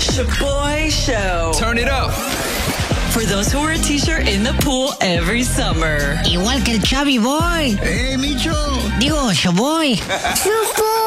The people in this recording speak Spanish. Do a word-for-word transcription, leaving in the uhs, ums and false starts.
Shaboy Show. Turn it up. For those who wear a t-shirt in the pool every summer. Igual que el Chubby Boy. ¡Eh, Micho! Digo, Shaboy. Shaboy.